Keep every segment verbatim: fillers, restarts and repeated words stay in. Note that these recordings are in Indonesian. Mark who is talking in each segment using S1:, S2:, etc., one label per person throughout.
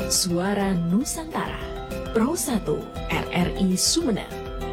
S1: Suara Nusantara Pro satu R R I Sumeneb.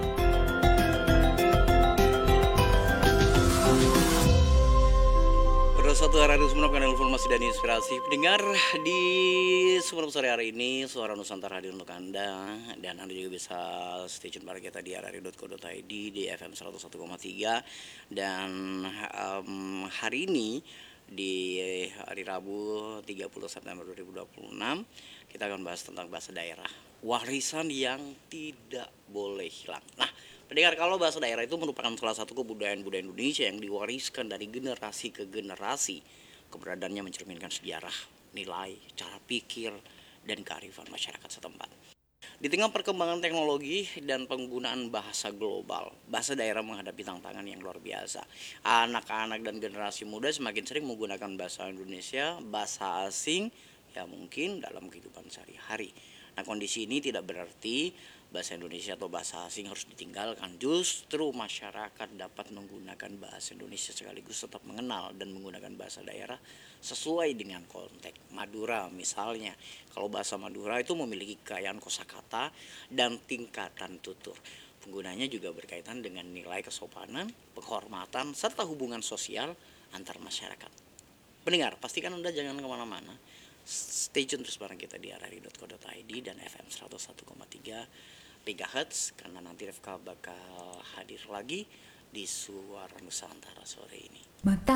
S2: Pro satu R R I Sumeneb, kanal informasi dan inspirasi pendengar di Sumeneb sore hari ini. Suara Nusantara hadir untuk Anda, dan Anda juga bisa stay tune bareng kita di r r i dot co dot i d di F M seratus satu koma tiga. Dan um, hari ini di hari Rabu tiga puluh September dua ribu dua puluh enam kita akan bahas tentang bahasa daerah, warisan yang tidak boleh hilang. Nah, pendengar, kalau bahasa daerah itu merupakan salah satu kebudayaan-budaya Indonesia yang diwariskan dari generasi ke generasi. Keberadaannya mencerminkan sejarah, nilai, cara pikir, dan kearifan masyarakat setempat. Di tengah perkembangan teknologi dan penggunaan bahasa global, bahasa daerah menghadapi tantangan yang luar biasa. Anak-anak dan generasi muda semakin sering menggunakan bahasa Indonesia, bahasa asing, ya mungkin dalam kehidupan sehari-hari. Nah, kondisi ini tidak berarti bahasa Indonesia atau bahasa asing harus ditinggalkan. Justru masyarakat dapat menggunakan bahasa Indonesia sekaligus tetap mengenal dan menggunakan bahasa daerah sesuai dengan konteks. Madura misalnya, kalau bahasa Madura itu memiliki kekayaan kosakata dan tingkatan tutur. Penggunanya juga berkaitan dengan nilai kesopanan, penghormatan, serta hubungan sosial antar masyarakat. Pendengar, pastikan Anda jangan kemana-mana. Stay tune terus bareng kita di r r i dot co dot i d dan F M seratus satu koma tiga megahertz, karena nanti Rifka bakal hadir lagi di Suara Nusantara sore ini.
S1: Mata